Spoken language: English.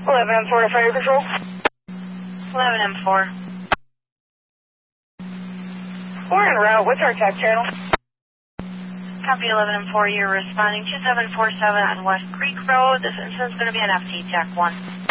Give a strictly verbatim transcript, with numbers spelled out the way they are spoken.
eleven M four to fire control. eleven M four. We're en route. What's our tech channel? Copy eleven M four. You're responding two seven four seven on West Creek Road. This incident's going to be an F T Tech one.